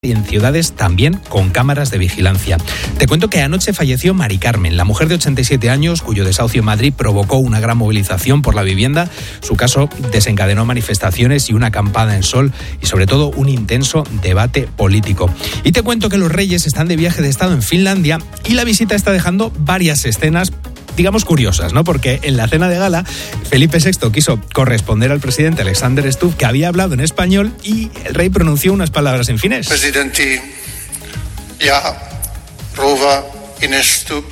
y en ciudades también con cámaras de vigilancia. Te cuento que anoche falleció Mari Carmen, la mujer de 87 años cuyo desahucio en Madrid provocó una gran movilización por la vivienda. Su caso desencadenó manifestaciones y una acampada en Sol y sobre todo un intenso debate político. Y te cuento que los reyes están de viaje de estado en Finlandia y la visita está dejando varias escenas, digamos, curiosas, ¿no? Porque en la cena de gala, Felipe VI quiso corresponder al presidente Alexander Stubb, que había hablado en español, y el rey pronunció unas palabras en finés. Presidentti ja rouva Ines Stubb,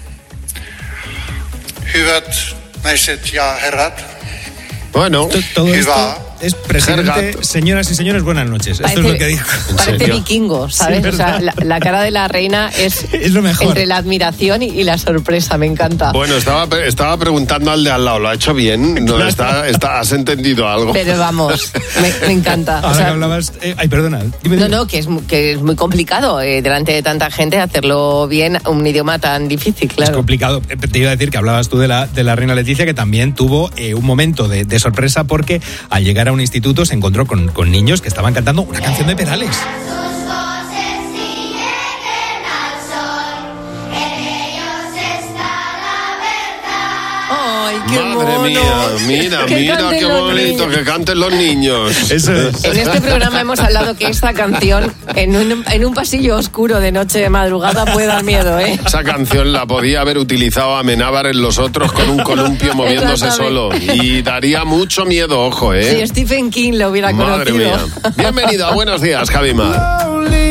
hyvät naiset ja herrat. Bueno, todo esto es presidente, señoras y señores, buenas noches. Esto es lo que dijo. Parece vikingo, ¿sabes? Sí, o sea, la cara de la reina es lo mejor. Entre la admiración y la sorpresa, me encanta. Bueno, estaba preguntando al de al lado, ¿lo ha hecho bien? No, ¿has entendido algo? Pero vamos, me encanta. Ahora que hablabas... perdona. Dime. No, que es muy complicado delante de tanta gente hacerlo bien, un idioma tan difícil, claro. Es complicado. Te iba a decir que hablabas tú de la reina Leticia, que también tuvo un momento de sorpresa porque al llegar a un instituto se encontró con niños que estaban cantando una canción de Perales. ¡Ay, qué Madre mono! Mía, mira qué bonito, que canten los niños. Eso es. En este programa hemos hablado que esta canción en un pasillo oscuro de noche de madrugada puede dar miedo, ¿eh? Esa canción la podía haber utilizado Amenábar en Los Otros con un columpio moviéndose solo y daría mucho miedo, ojo, ¿eh? Si Stephen King lo hubiera Madre conocido. mía. Bienvenida, buenos días, Javi Mar.